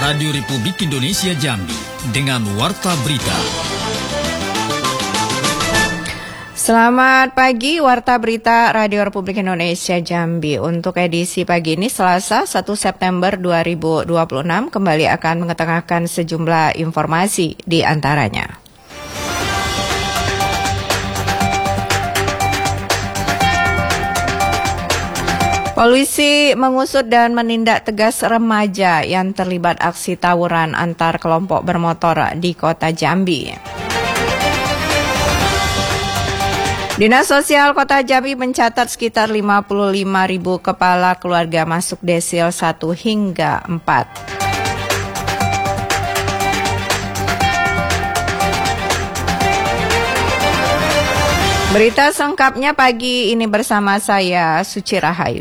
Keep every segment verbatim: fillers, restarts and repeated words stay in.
Radio Republik Indonesia Jambi dengan Warta Berita. Selamat pagi, Warta Berita Radio Republik Indonesia Jambi. Untuk edisi pagi ini Selasa satu September dua ribu dua puluh enam kembali akan mengetengahkan sejumlah informasi di antaranya. Polisi mengusut dan menindak tegas remaja yang terlibat aksi tawuran antar kelompok bermotor di Kota Jambi. Dinas Sosial Kota Jambi mencatat sekitar lima puluh lima ribu kepala keluarga masuk desil satu hingga empat. Berita selengkapnya pagi ini bersama saya, Suci Rahayu.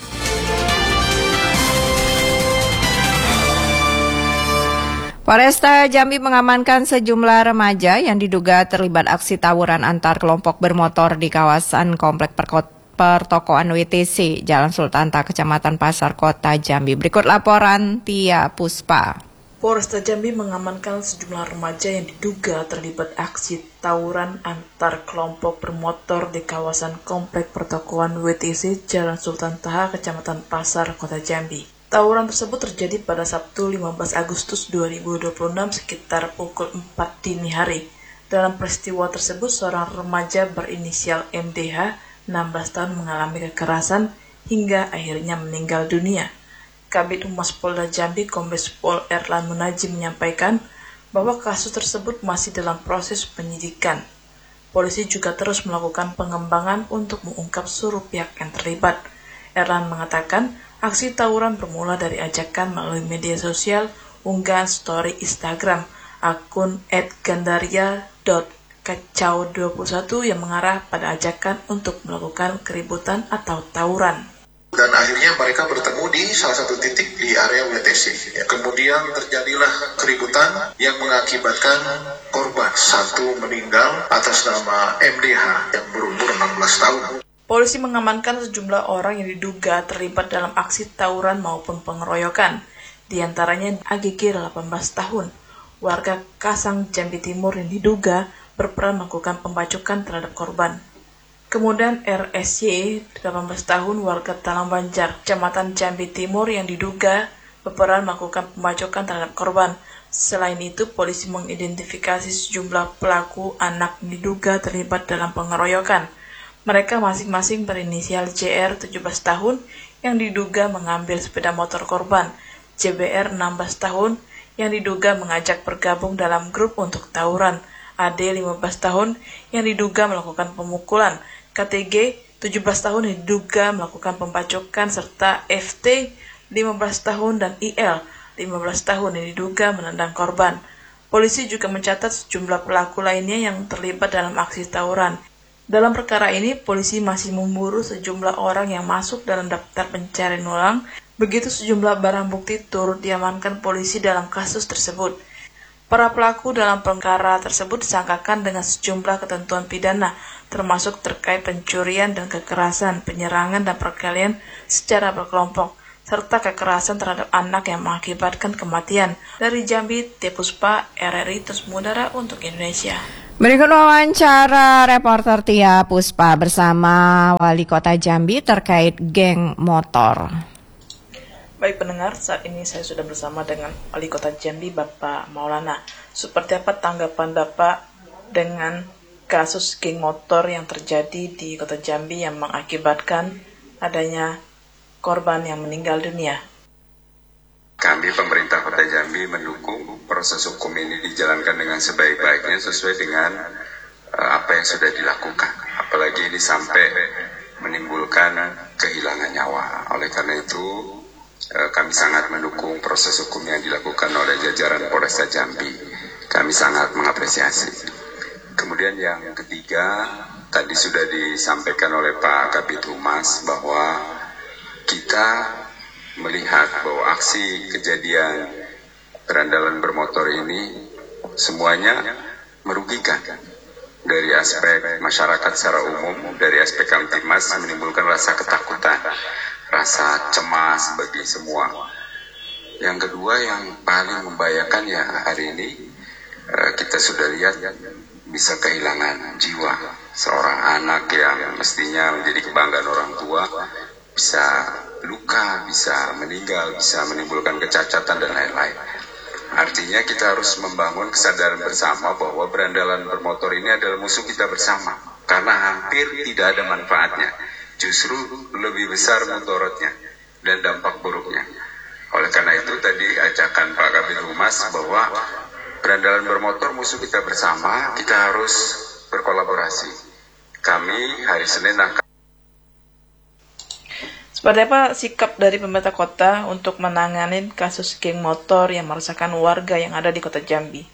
Polresta Jambi mengamankan sejumlah remaja yang diduga terlibat aksi tawuran antar kelompok bermotor di kawasan Komplek Pertokoan W T C, Jalan Sultan Ta, Kecamatan Pasar, Kota Jambi. Berikut laporan Tia Puspa. Polresta Jambi mengamankan sejumlah remaja yang diduga terlibat aksi tawuran antar kelompok bermotor di kawasan Komplek Pertokoan W T C, Jalan Sultan Ta, Kecamatan Pasar, Kota Jambi. Tawuran tersebut terjadi pada Sabtu lima belas Agustus dua ribu dua puluh enam sekitar pukul empat dini hari. Dalam peristiwa tersebut, seorang remaja berinisial M D H, enam belas tahun, mengalami kekerasan hingga akhirnya meninggal dunia. Kabid Humas Polda Jambi, Kombes Pol Erlan Munajim, menyampaikan bahwa kasus tersebut masih dalam proses penyidikan. Polisi juga terus melakukan pengembangan untuk mengungkap seluruh pihak yang terlibat. Erlan mengatakan aksi tawuran bermula dari ajakan melalui media sosial, unggahan story Instagram, akun et gandaria dot kacau dua puluh satu yang mengarah pada ajakan untuk melakukan keributan atau tawuran. Dan akhirnya mereka bertemu di salah satu titik di area W T C. Ya, kemudian terjadilah keributan yang mengakibatkan korban satu meninggal atas nama M D H yang berumur enam belas tahun. Polisi mengamankan sejumlah orang yang diduga terlibat dalam aksi tawuran maupun pengeroyokan. Di antaranya A G G, delapan belas tahun, warga Kasang, Jambi Timur, yang diduga berperan melakukan pembacokan terhadap korban. Kemudian R S Y, delapan belas tahun, warga Talang Banjar, Kecamatan Jambi Timur, yang diduga berperan melakukan pembacokan terhadap korban. Selain itu, polisi mengidentifikasi sejumlah pelaku anak yang diduga terlibat dalam pengeroyokan. Mereka masing-masing berinisial J R, tujuh belas tahun, yang diduga mengambil sepeda motor korban, J B R, enam belas tahun, yang diduga mengajak bergabung dalam grup untuk tawuran, A D, lima belas tahun, yang diduga melakukan pemukulan, K T G, tujuh belas tahun, yang diduga melakukan pembacokan, serta F T, lima belas tahun, dan I L, lima belas tahun, yang diduga menendang korban. Polisi juga mencatat sejumlah pelaku lainnya yang terlibat dalam aksi tawuran. Dalam perkara ini, polisi masih memburu sejumlah orang yang masuk dalam daftar pencarian ulang. Begitu sejumlah barang bukti turut diamankan polisi dalam kasus tersebut. Para pelaku dalam perkara tersebut disangkakan dengan sejumlah ketentuan pidana, termasuk terkait pencurian dan kekerasan, penyerangan dan perkelahian secara berkelompok, serta kekerasan terhadap anak yang mengakibatkan kematian. Dari Jambi, Tia Puspa, R R I Terus Mengudara untuk Indonesia. Berikut wawancara reporter Tia Puspa bersama Wali Kota Jambi terkait geng motor. Baik pendengar, saat ini saya sudah bersama dengan Wali Kota Jambi, Bapak Maulana. Seperti apa tanggapan Bapak dengan kasus geng motor yang terjadi di Kota Jambi yang mengakibatkan adanya korban yang meninggal dunia? Kami pemerintah Kota Jambi mendukung proses hukum ini dijalankan dengan sebaik-baiknya sesuai dengan uh, apa yang sudah dilakukan. Apalagi ini sampai menimbulkan kehilangan nyawa. Oleh karena itu uh, kami sangat mendukung proses hukum yang dilakukan oleh jajaran Polresta Jambi. Kami sangat mengapresiasi. Kemudian yang ketiga, tadi sudah disampaikan oleh Pak Kabid Humas bahwa kita melihat bahwa aksi kejadian berandalan bermotor ini semuanya merugikan. Dari aspek masyarakat secara umum, dari aspek Kamtibmas menimbulkan rasa ketakutan, rasa cemas bagi semua. Yang kedua yang paling membahayakan ya hari ini kita sudah lihat bisa kehilangan jiwa seorang anak yang mestinya menjadi kebanggaan orang tua, bisa luka, bisa meninggal, bisa menimbulkan kecacatan dan lain-lain. Artinya kita harus membangun kesadaran bersama bahwa berandalan bermotor ini adalah musuh kita bersama, karena hampir tidak ada manfaatnya, justru lebih besar mudaratnya dan dampak buruknya. Oleh karena itu tadi ajakan Pak Kabid Humas bahwa berandalan bermotor musuh kita bersama, kita harus berkolaborasi. Kami hari Senin akan. Seperti apa sikap dari pemerintah kota untuk menangani kasus geng motor yang meresahkan warga yang ada di kota Jambi?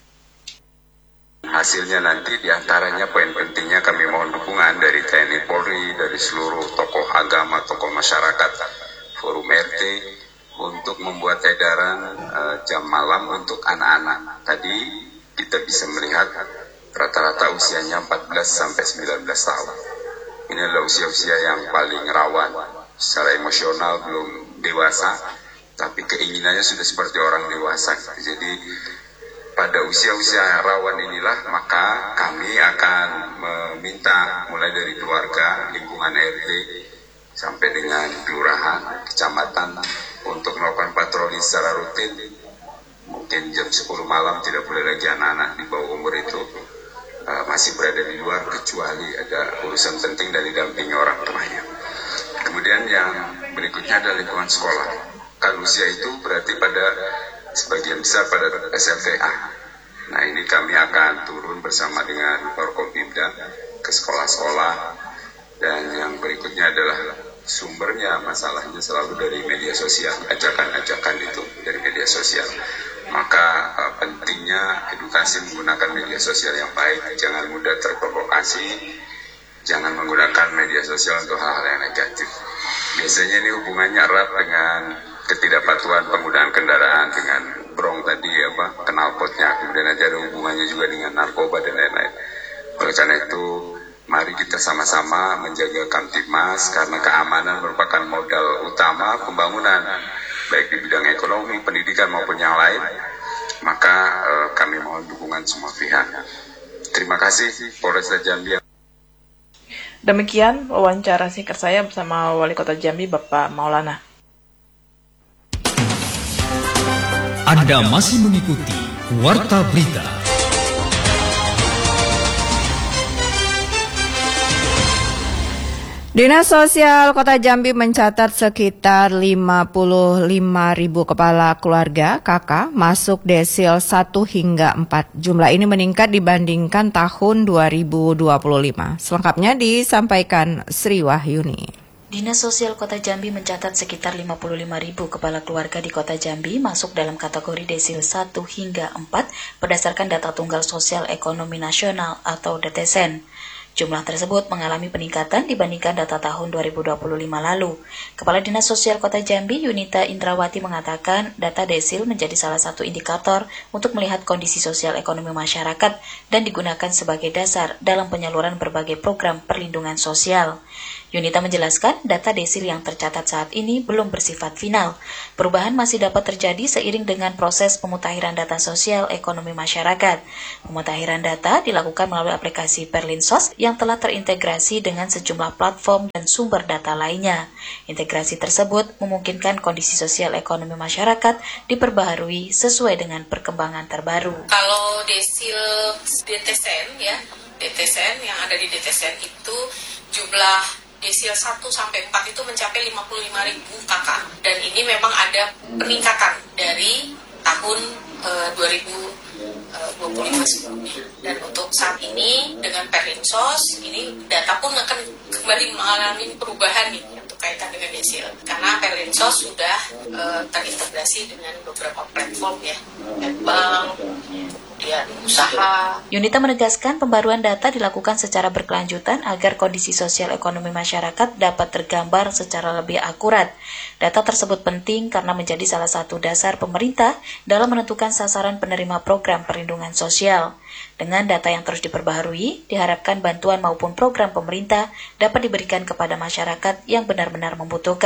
Hasilnya nanti diantaranya poin pentingnya kami mohon dukungan dari T N I Polri, dari seluruh tokoh agama, tokoh masyarakat, forum R T, untuk membuat edaran uh, jam malam untuk anak-anak. Tadi kita bisa melihat rata-rata usianya empat belas sampai sembilan belas tahun. Ini adalah usia-usia yang paling rawan. Secara emosional belum dewasa, tapi keinginannya sudah seperti orang dewasa. Jadi pada usia-usia rawan inilah maka kami akan meminta mulai dari keluarga, lingkungan R T, sampai dengan kelurahan, kecamatan untuk melakukan patroli secara rutin. Mungkin jam sepuluh malam tidak boleh lagi anak-anak di bawah umur itu uh, masih berada di luar kecuali ada urusan penting dan didampingi orang tuanya. Kemudian yang berikutnya adalah lingkungan sekolah. Kan usia itu berarti pada sebagian besar pada S M P A. Nah ini kami akan turun bersama dengan Forkompimda ke sekolah-sekolah. Dan yang berikutnya adalah sumbernya masalahnya selalu dari media sosial. Ajakan-ajakan itu dari media sosial. Maka uh, pentingnya edukasi menggunakan media sosial yang baik. Jangan mudah terprovokasi. Jangan menggunakan media sosial untuk hal-hal yang negatif. Biasanya ini hubungannya erat dengan ketidakpatuhan penggunaan kendaraan, dengan brong tadi apa, knalpotnya, kemudian nanti ada hubungannya juga dengan narkoba dan lain-lain. Oleh karena itu, mari kita sama-sama menjaga Kamtibmas karena keamanan merupakan modal utama pembangunan, baik di bidang ekonomi, pendidikan maupun yang lain. Maka eh, kami mohon dukungan semua pihak. Terima kasih Polresta Jambi. Demikian wawancara singkat saya bersama Wali Kota Jambi, Bapak Maulana. Anda masih mengikuti Warta Berita. Dinas Sosial Kota Jambi mencatat sekitar lima puluh lima ribu kepala keluarga K K masuk desil satu hingga empat. Jumlah ini meningkat dibandingkan tahun dua ribu dua puluh lima. Selengkapnya disampaikan Sri Wahyuni. Dinas Sosial Kota Jambi mencatat sekitar lima puluh lima ribu kepala keluarga di Kota Jambi masuk dalam kategori desil satu hingga empat berdasarkan data Tunggal Sosial Ekonomi Nasional atau D T S E N. Jumlah tersebut mengalami peningkatan dibandingkan data tahun dua ribu dua puluh lima lalu. Kepala Dinas Sosial Kota Jambi, Yunita Indrawati, mengatakan data desil menjadi salah satu indikator untuk melihat kondisi sosial ekonomi masyarakat dan digunakan sebagai dasar dalam penyaluran berbagai program perlindungan sosial. Yunita menjelaskan data desil yang tercatat saat ini belum bersifat final. Perubahan masih dapat terjadi seiring dengan proses pemutahiran data sosial ekonomi masyarakat. Pemutahiran data dilakukan melalui aplikasi Perlinsos yang telah terintegrasi dengan sejumlah platform dan sumber data lainnya. Integrasi tersebut memungkinkan kondisi sosial ekonomi masyarakat diperbaharui sesuai dengan perkembangan terbaru. Kalau desil D T S E N ya, D T S E N yang ada di D T S E N itu jumlah desil satu sampai empat itu mencapai lima puluh lima ribu K K. Dan ini memang ada peningkatan dari tahun uh, dua ribu dua puluh lima sebelumnya. Dan untuk saat ini dengan Perlinsos, ini data pun akan kembali mengalami perubahan nih untuk kaitan dengan desil. Karena Perlinsos sudah uh, terintegrasi dengan beberapa platform ya, bank, kemudian usaha. Yunita menegaskan pembaruan data dilakukan secara berkelanjutan agar kondisi sosial ekonomi masyarakat dapat tergambar secara lebih akurat. Data tersebut penting karena menjadi salah satu dasar pemerintah dalam menentukan sasaran penerima program perlindungan sosial. Dengan data yang terus diperbaharui, diharapkan bantuan maupun program pemerintah dapat diberikan kepada masyarakat yang benar-benar membutuhkan.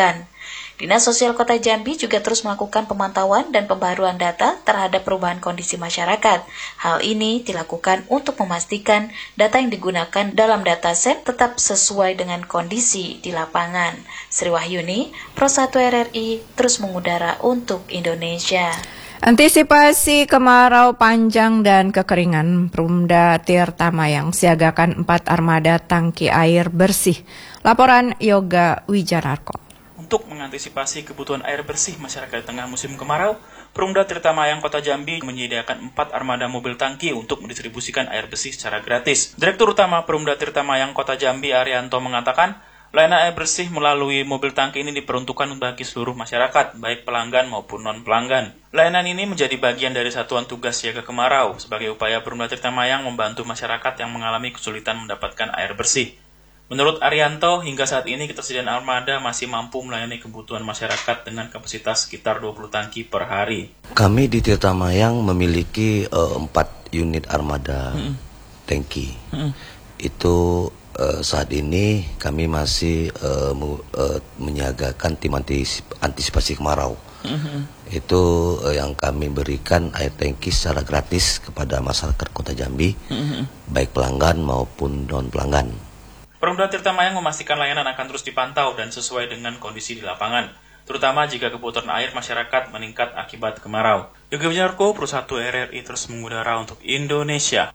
Dinas Sosial Kota Jambi juga terus melakukan pemantauan dan pembaruan data terhadap perubahan kondisi masyarakat. Hal ini dilakukan untuk memastikan data yang digunakan dalam dataset tetap sesuai dengan kondisi di lapangan. Sri Wahyuni, Pro satu R R I, terus mengudara untuk Indonesia. Antisipasi kemarau panjang dan kekeringan, Perumda Tirta Mayang siagakan empat armada tangki air bersih. Laporan Yoga Wijanarko. Untuk mengantisipasi kebutuhan air bersih masyarakat di tengah musim kemarau, Perumda Tirta Mayang Kota Jambi menyediakan empat armada mobil tangki untuk mendistribusikan air bersih secara gratis. Direktur Utama Perumda Tirta Mayang Kota Jambi, Arianto, mengatakan, layanan air bersih melalui mobil tangki ini diperuntukkan bagi seluruh masyarakat, baik pelanggan maupun non-pelanggan. Layanan ini menjadi bagian dari Satuan Tugas Siaga Kemarau, sebagai upaya Perumda Tirta Mayang membantu masyarakat yang mengalami kesulitan mendapatkan air bersih. Menurut Arianto, hingga saat ini ketersediaan armada masih mampu melayani kebutuhan masyarakat dengan kapasitas sekitar dua puluh tangki per hari. Kami di Tirta Mayang memiliki uh, empat unit armada hmm. tangki. Hmm. Itu uh, saat ini kami masih uh, mu, uh, menyiagakan tim antisip, antisipasi kemarau. Hmm. Itu uh, yang kami berikan air tangki secara gratis kepada masyarakat Kota Jambi, hmm. baik pelanggan maupun non-pelanggan. Perumda Tirta Mayang memastikan layanan akan terus dipantau dan sesuai dengan kondisi di lapangan, terutama jika kebutuhan air masyarakat meningkat akibat kemarau. Yoga Wijanarko, Pro satu R R I, terus mengudara untuk Indonesia.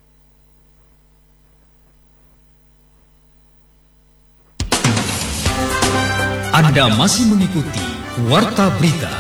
Anda masih mengikuti Warta Berita.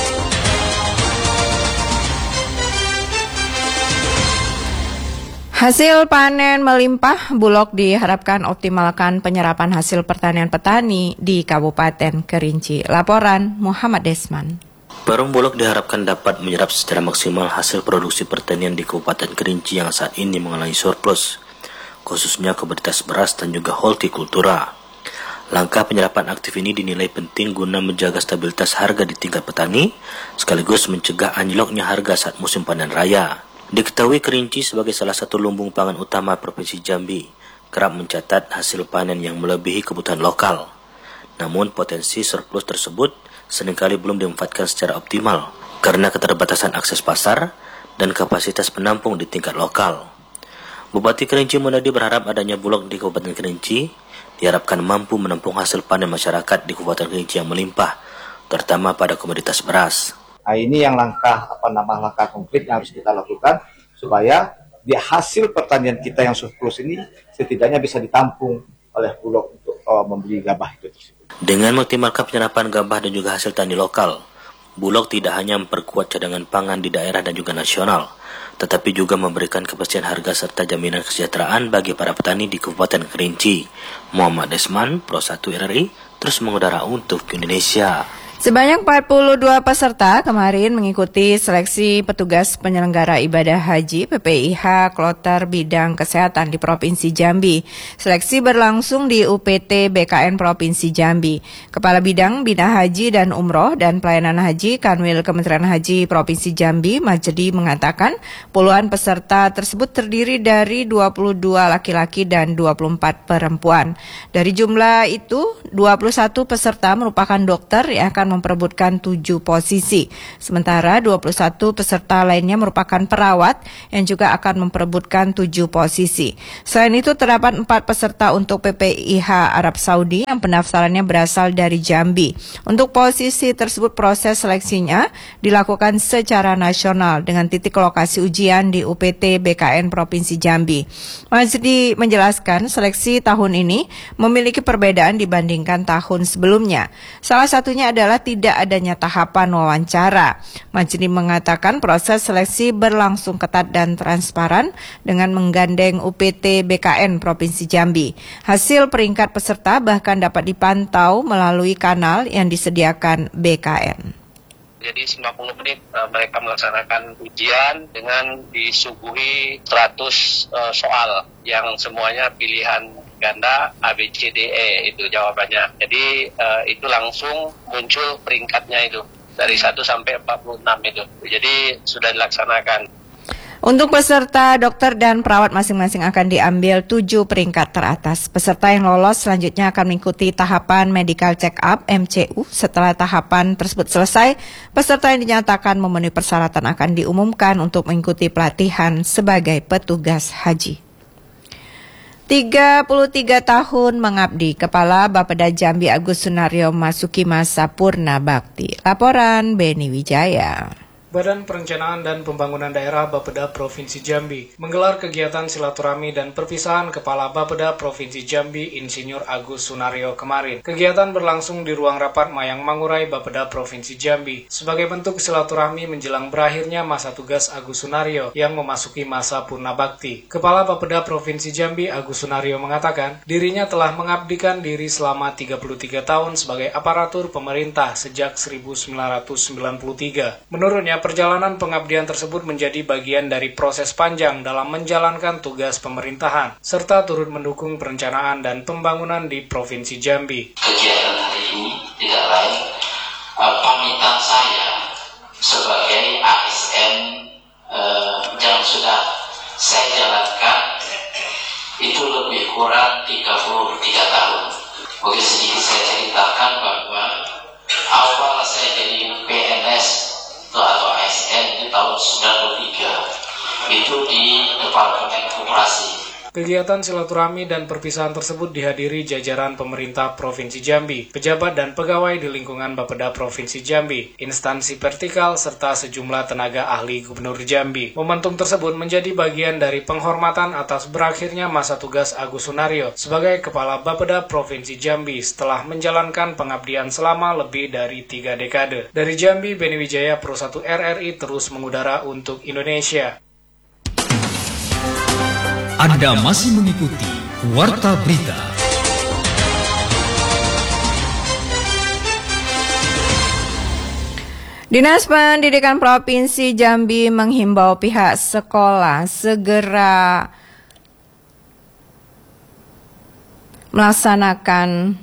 Hasil panen melimpah, Bulog diharapkan optimalkan penyerapan hasil pertanian petani di Kabupaten Kerinci. Laporan Muhammad Desman. Perum Bulog diharapkan dapat menyerap secara maksimal hasil produksi pertanian di Kabupaten Kerinci yang saat ini mengalami surplus, khususnya komoditas beras dan juga hortikultura. Langkah penyerapan aktif ini dinilai penting guna menjaga stabilitas harga di tingkat petani, sekaligus mencegah anjloknya harga saat musim panen raya. Diketahui Kerinci sebagai salah satu lumbung pangan utama Provinsi Jambi, kerap mencatat hasil panen yang melebihi kebutuhan lokal. Namun potensi surplus tersebut seringkali belum dimanfaatkan secara optimal karena keterbatasan akses pasar dan kapasitas penampung di tingkat lokal. Bupati Kerinci Munadi berharap adanya Bulog di Kabupaten Kerinci diharapkan mampu menampung hasil panen masyarakat di Kabupaten Kerinci yang melimpah, terutama pada komoditas beras. Nah, ini yang langkah apa nama langkah konkret yang harus kita lakukan supaya di hasil pertanian kita yang surplus ini setidaknya bisa ditampung oleh Bulog untuk uh, membeli gabah itu tersebut. Dengan mengoptimalkan penyerapan gabah dan juga hasil tani lokal, Bulog tidak hanya memperkuat cadangan pangan di daerah dan juga nasional, tetapi juga memberikan kepastian harga serta jaminan kesejahteraan bagi para petani di Kabupaten Kerinci. Muhammad Desman, Pro satu R R I, terus mengudara untuk Indonesia. Sebanyak empat puluh dua peserta kemarin mengikuti seleksi petugas penyelenggara ibadah haji P P I H Kloter Bidang Kesehatan di Provinsi Jambi. Seleksi berlangsung di U P T B K N Provinsi Jambi. Kepala Bidang Bina Haji dan Umroh dan Pelayanan Haji Kanwil Kementerian Haji Provinsi Jambi, Majdi, mengatakan puluhan peserta tersebut terdiri dari dua puluh dua laki-laki dan dua puluh empat perempuan. Dari jumlah itu, dua puluh satu peserta merupakan dokter yang akan memperebutkan tujuh posisi. Sementara dua puluh satu peserta lainnya merupakan perawat yang juga akan memperebutkan tujuh posisi. Selain itu terdapat empat peserta untuk P P I H Arab Saudi yang pendaftarannya berasal dari Jambi. Untuk posisi tersebut proses seleksinya dilakukan secara nasional dengan titik lokasi ujian di U P T B K N Provinsi Jambi. Majdi menjelaskan seleksi tahun ini memiliki perbedaan dibandingkan tahun sebelumnya. Salah satunya adalah tidak adanya tahapan wawancara. Majdi mengatakan proses seleksi berlangsung ketat dan transparan dengan menggandeng U P T B K N Provinsi Jambi. Hasil peringkat peserta bahkan dapat dipantau melalui kanal yang disediakan B K N. Jadi sembilan puluh menit uh, mereka melaksanakan ujian dengan disuguhi seratus uh, soal yang semuanya pilihan ganda A, B, C, D, E itu jawabannya. Jadi uh, itu langsung muncul peringkatnya itu dari satu sampai empat puluh enam itu. Jadi sudah dilaksanakan. Untuk peserta, dokter dan perawat masing-masing akan diambil tujuh peringkat teratas. Peserta yang lolos selanjutnya akan mengikuti tahapan medical check-up M C U. Setelah tahapan tersebut selesai, peserta yang dinyatakan memenuhi persyaratan akan diumumkan untuk mengikuti pelatihan sebagai petugas haji. tiga puluh tiga tahun mengabdi, Kepala Bapeda Jambi Agus Sunaryo masuki masa purna bakti. Laporan Beni Wijaya. Badan Perencanaan dan Pembangunan Daerah Bapeda Provinsi Jambi menggelar kegiatan silaturahmi dan perpisahan Kepala Bapeda Provinsi Jambi Insinyur Agus Sunaryo kemarin. Kegiatan berlangsung di ruang rapat Mayang Mangurai Bapeda Provinsi Jambi sebagai bentuk silaturahmi menjelang berakhirnya masa tugas Agus Sunaryo yang memasuki masa purna bakti. Kepala Bapeda Provinsi Jambi Agus Sunaryo mengatakan dirinya telah mengabdikan diri selama tiga puluh tiga tahun sebagai aparatur pemerintah sejak seribu sembilan ratus sembilan puluh tiga. Menurutnya, perjalanan pengabdian tersebut menjadi bagian dari proses panjang dalam menjalankan tugas pemerintahan, serta turut mendukung perencanaan dan pembangunan di Provinsi Jambi. Kegiatan hari ini tidak lain uh, pamitan saya sebagai A S N uh, yang sudah saya jalankan itu lebih kurang tiga puluh tiga tahun. Oke, sedikit saya ceritakan bahwa awal saya jadi P N S atau A S N di tahun sembilan puluh tiga itu di Departemen Koperasi. Kegiatan silaturahmi dan perpisahan tersebut dihadiri jajaran pemerintah Provinsi Jambi, pejabat dan pegawai di lingkungan Bapeda Provinsi Jambi, instansi vertikal, serta sejumlah tenaga ahli Gubernur Jambi. Momentum tersebut menjadi bagian dari penghormatan atas berakhirnya masa tugas Agus Sunaryo sebagai Kepala Bapeda Provinsi Jambi setelah menjalankan pengabdian selama lebih dari tiga dekade. Dari Jambi, Beni Wijaya, Pro satu R R I terus mengudara untuk Indonesia. Anda masih mengikuti Warta Berita. Dinas Pendidikan Provinsi Jambi menghimbau pihak sekolah segera melaksanakan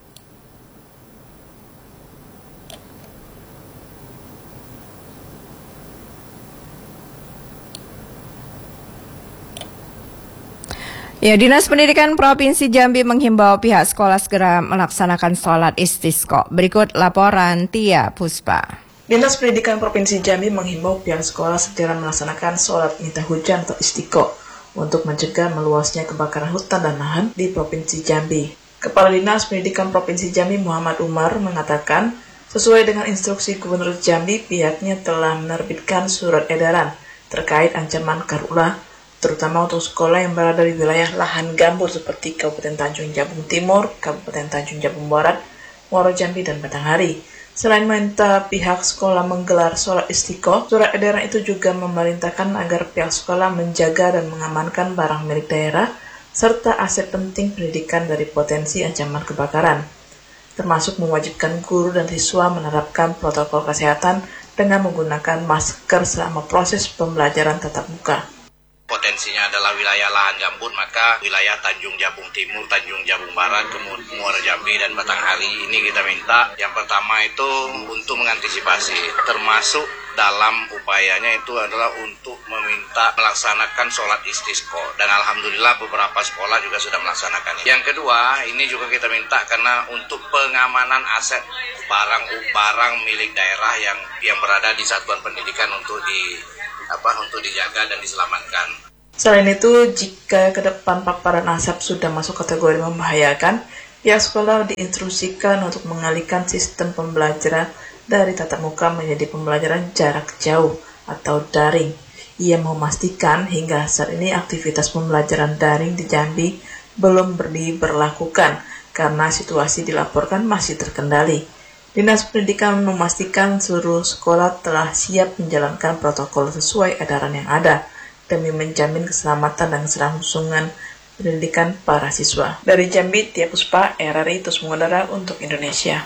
Ya, Dinas Pendidikan Provinsi Jambi menghimbau pihak sekolah segera melaksanakan sholat istisqa. Berikut laporan Tia Puspa. Dinas Pendidikan Provinsi Jambi menghimbau pihak sekolah segera melaksanakan sholat minta hujan atau istisqa untuk mencegah meluasnya kebakaran hutan dan lahan di Provinsi Jambi. Kepala Dinas Pendidikan Provinsi Jambi Muhammad Umar mengatakan, sesuai dengan instruksi Gubernur Jambi, pihaknya telah menerbitkan surat edaran terkait ancaman karhutlah, terutama untuk sekolah yang berada di wilayah lahan gambut seperti Kabupaten Tanjung Jabung Timur, Kabupaten Tanjung Jabung Barat, Muaro Jambi, dan Batanghari. Selain meminta pihak sekolah menggelar sholat istisqa, surat edaran itu juga memerintahkan agar pihak sekolah menjaga dan mengamankan barang milik daerah serta aset penting pendidikan dari potensi ancaman kebakaran, termasuk mewajibkan guru dan siswa menerapkan protokol kesehatan dengan menggunakan masker selama proses pembelajaran tatap muka. Potensinya adalah wilayah lahan gambut, maka wilayah Tanjung Jabung Timur, Tanjung Jabung Barat, kemudian Muaro Jambi dan Batanghari ini kita minta yang pertama itu untuk mengantisipasi, termasuk dalam upayanya itu adalah untuk meminta melaksanakan sholat istisqa, dan alhamdulillah beberapa sekolah juga sudah melaksanakan. Yang kedua, ini juga kita minta karena untuk pengamanan aset barang-barang milik daerah yang yang berada di satuan pendidikan untuk di apa untuk dijaga dan diselamatkan. Selain itu, jika ke depan paparan asap sudah masuk kategori membahayakan, pihak sekolah diinstruksikan untuk mengalihkan sistem pembelajaran dari tatap muka menjadi pembelajaran jarak jauh atau daring. Ia memastikan hingga saat ini aktivitas pembelajaran daring di Jambi belum diberlakukan karena situasi dilaporkan masih terkendali. Dinas Pendidikan memastikan seluruh sekolah telah siap menjalankan protokol sesuai edaran yang ada demi menjamin keselamatan dan keselangsungan pendidikan para siswa. Dari Jambi, Tia Puspa, R R I terus mengudara untuk Indonesia.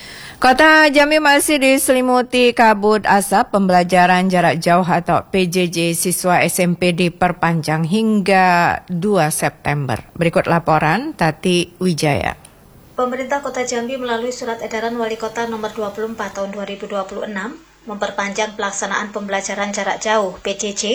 Kota Jambi masih diselimuti kabut asap. Pembelajaran jarak jauh atau P J J siswa S M P diperpanjang hingga dua September. Berikut laporan Tati Wijaya. Pemerintah Kota Jambi melalui Surat Edaran Wali Kota nomor dua puluh empat tahun dua ribu dua puluh enam memperpanjang pelaksanaan pembelajaran jarak jauh P J J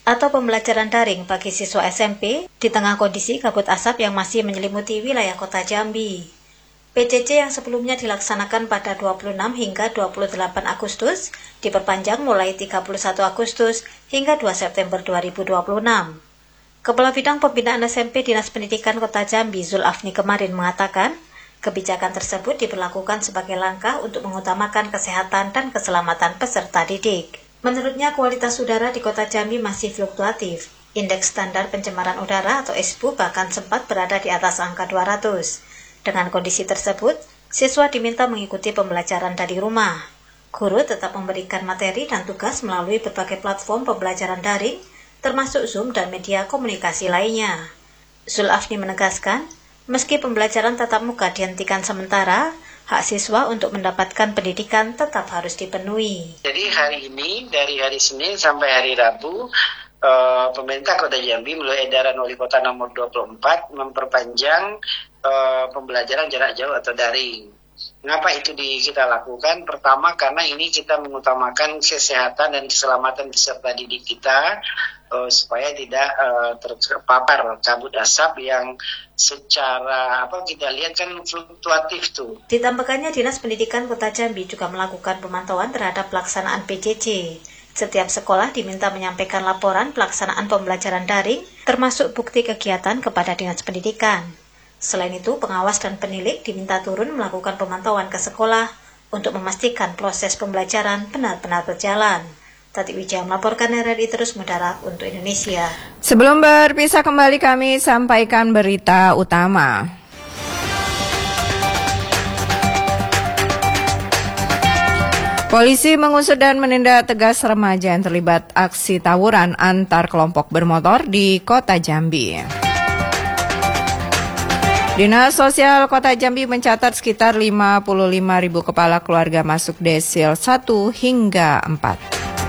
atau pembelajaran daring bagi siswa S M P di tengah kondisi kabut asap yang masih menyelimuti wilayah Kota Jambi. P J J yang sebelumnya dilaksanakan pada dua puluh enam hingga dua puluh delapan Agustus diperpanjang mulai tiga puluh satu Agustus hingga dua September dua ribu dua puluh enam. Kepala Bidang Pembinaan S M P Dinas Pendidikan Kota Jambi Zulafni kemarin mengatakan, kebijakan tersebut diberlakukan sebagai langkah untuk mengutamakan kesehatan dan keselamatan peserta didik. Menurutnya, kualitas udara di Kota Jambi masih fluktuatif. Indeks standar pencemaran udara atau I S P U bahkan sempat berada di atas angka dua ratus. Dengan kondisi tersebut, siswa diminta mengikuti pembelajaran dari rumah. Guru tetap memberikan materi dan tugas melalui berbagai platform pembelajaran daring, termasuk Zoom dan media komunikasi lainnya. Zulafni menegaskan, meski pembelajaran tatap muka dihentikan sementara, hak siswa untuk mendapatkan pendidikan tetap harus dipenuhi. Jadi hari ini, dari hari Senin sampai hari Rabu, eh, pemerintah Kota Jambi melalui edaran Wali Kota nomor dua puluh empat memperpanjang eh, pembelajaran jarak jauh atau daring. Mengapa itu di, kita lakukan? Pertama, karena ini kita mengutamakan kesehatan dan keselamatan peserta didik kita, uh, supaya tidak uh, terpapar kabut asap yang secara apa kita lihat kan fluktuatif tuh. Ditambahkannya, Dinas Pendidikan Kota Jambi juga melakukan pemantauan terhadap pelaksanaan P J J. Setiap sekolah diminta menyampaikan laporan pelaksanaan pembelajaran daring, termasuk bukti kegiatan kepada Dinas Pendidikan. Selain itu, pengawas dan penilik diminta turun melakukan pemantauan ke sekolah untuk memastikan proses pembelajaran benar-benar berjalan. Tati Wijaya melaporkan R R I Terus Mudarat untuk Indonesia. Sebelum berpisah kembali, kami sampaikan berita utama. Polisi mengusut dan menindak tegas remaja yang terlibat aksi tawuran antar kelompok bermotor di Kota Jambi. Dinas Sosial Kota Jambi mencatat sekitar lima puluh lima ribu kepala keluarga masuk desil satu hingga empat.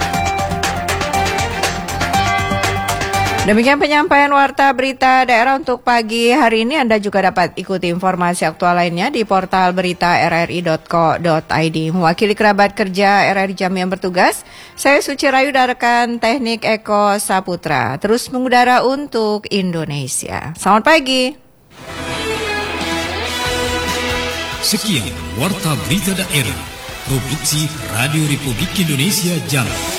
Demikian penyampaian warta berita daerah untuk pagi hari ini. Anda juga dapat ikuti informasi aktual lainnya di portal berita r r i dot co dot i d. Mewakili kerabat kerja R R I Jambi yang bertugas, saya Suci Rayu dan rekan teknik Eko Saputra. Terus mengudara untuk Indonesia. Selamat pagi. Sekian warta berita daerah, produksi Radio Republik Indonesia Jambi.